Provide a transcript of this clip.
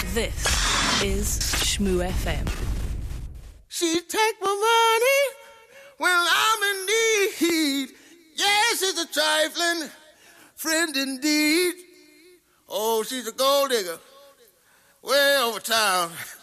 This is Shmoo FM. She take my money when I'm in need. Yes, it's a trifling friend indeed. Oh, she's a gold digger way over town.